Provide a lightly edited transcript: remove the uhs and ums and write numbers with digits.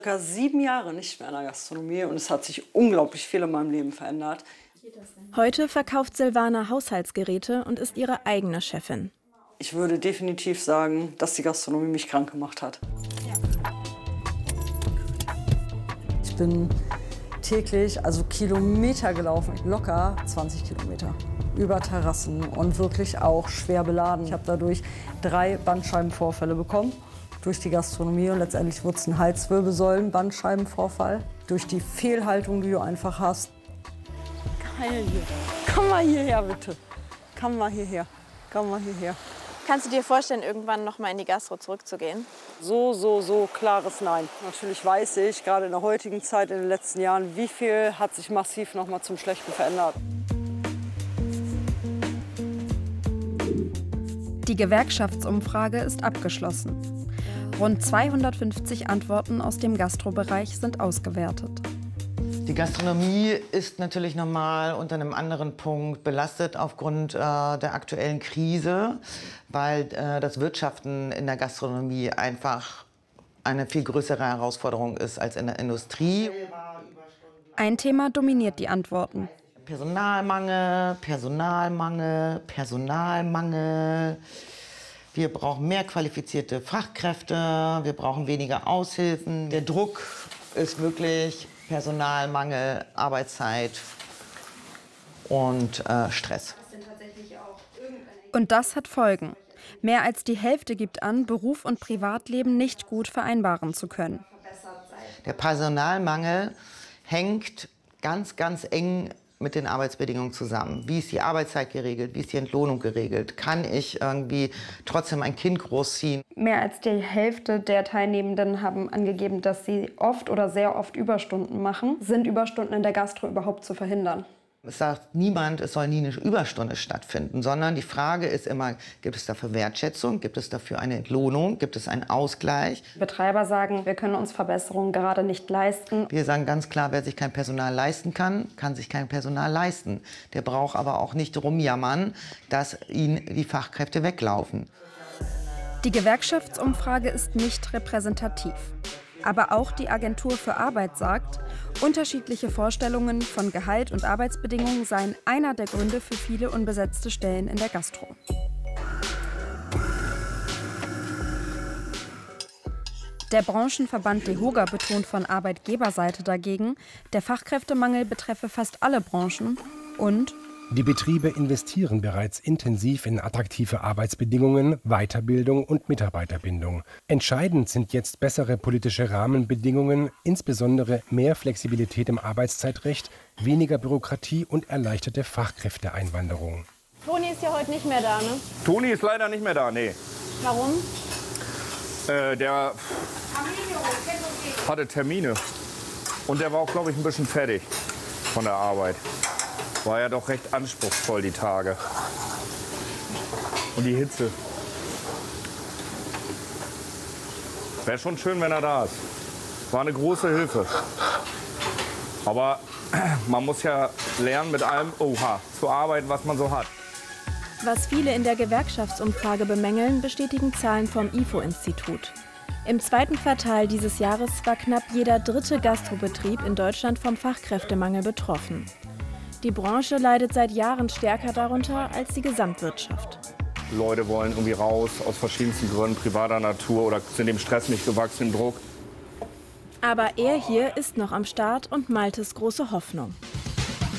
Circa 7 Jahre nicht mehr in der Gastronomie und es hat sich unglaublich viel in meinem Leben verändert. Heute verkauft Silvana Haushaltsgeräte und ist ihre eigene Chefin. Ich würde definitiv sagen, dass die Gastronomie mich krank gemacht hat. Ich bin täglich, also Kilometer gelaufen, locker 20 Kilometer. Über Terrassen und wirklich auch schwer beladen. Ich habe dadurch 3 Bandscheibenvorfälle bekommen. Durch die Gastronomie und letztendlich wurde es ein Halswirbelsäulen-Bandscheibenvorfall. Durch die Fehlhaltung, die du einfach hast. Geil hier. Komm mal hierher, bitte. Komm mal hierher. Komm mal hierher. Kannst du dir vorstellen, irgendwann noch mal in die Gastro zurückzugehen? So klares Nein. Natürlich weiß ich, gerade in der heutigen Zeit, in den letzten Jahren, wie viel hat sich massiv noch mal zum Schlechten verändert. Die Gewerkschaftsumfrage ist abgeschlossen. Rund 250 Antworten aus dem Gastrobereich sind ausgewertet. Die Gastronomie ist natürlich nochmal unter einem anderen Punkt belastet aufgrund der aktuellen Krise, weil das Wirtschaften in der Gastronomie einfach eine viel größere Herausforderung ist als in der Industrie. Ein Thema dominiert die Antworten. Personalmangel, Personalmangel, Personalmangel. Wir brauchen mehr qualifizierte Fachkräfte, wir brauchen weniger Aushilfen. Der Druck ist wirklich Personalmangel, Arbeitszeit und Stress. Und das hat Folgen. Mehr als die Hälfte gibt an, Beruf und Privatleben nicht gut vereinbaren zu können. Der Personalmangel hängt ganz eng mit den Arbeitsbedingungen zusammen. Wie ist die Arbeitszeit geregelt? Wie ist die Entlohnung geregelt? Kann ich irgendwie trotzdem ein Kind großziehen? Mehr als die Hälfte der Teilnehmenden haben angegeben, dass sie oft oder sehr oft Überstunden machen. Sind Überstunden in der Gastro überhaupt zu verhindern? Es sagt niemand, es soll nie eine Überstunde stattfinden, sondern die Frage ist immer, gibt es dafür Wertschätzung, gibt es dafür eine Entlohnung, gibt es einen Ausgleich? Betreiber sagen, wir können uns Verbesserungen gerade nicht leisten. Wir sagen ganz klar, wer sich kein Personal leisten kann, kann sich kein Personal leisten. Der braucht aber auch nicht rumjammern, dass ihn die Fachkräfte weglaufen. Die Gewerkschaftsumfrage ist nicht repräsentativ. Aber auch die Agentur für Arbeit sagt, unterschiedliche Vorstellungen von Gehalt und Arbeitsbedingungen seien einer der Gründe für viele unbesetzte Stellen in der Gastro. Der Branchenverband DEHOGA betont von Arbeitgeberseite dagegen, der Fachkräftemangel betreffe fast alle Branchen und die Betriebe investieren bereits intensiv in attraktive Arbeitsbedingungen, Weiterbildung und Mitarbeiterbindung. Entscheidend sind jetzt bessere politische Rahmenbedingungen, insbesondere mehr Flexibilität im Arbeitszeitrecht, weniger Bürokratie und erleichterte Fachkräfteeinwanderung. Toni ist ja heute nicht mehr da, ne? Toni ist leider nicht mehr da, nee. Warum? Der hatte Termine und der war auch, glaube ich, ein bisschen fertig von der Arbeit. War ja doch recht anspruchsvoll, die Tage. Und die Hitze. Wäre schon schön, wenn er da ist. War eine große Hilfe. Aber man muss ja lernen, mit allem zu arbeiten, was man so hat. Was viele in der Gewerkschaftsumfrage bemängeln, bestätigen Zahlen vom IFO-Institut. Im 2. Quartal dieses Jahres war knapp jeder 3. Gastrobetrieb in Deutschland vom Fachkräftemangel betroffen. Die Branche leidet seit Jahren stärker darunter als die Gesamtwirtschaft. Leute wollen irgendwie raus, aus verschiedensten Gründen, privater Natur oder sind dem Stress nicht gewachsen, dem Druck. Aber er hier ist noch am Start und Maltes große Hoffnung.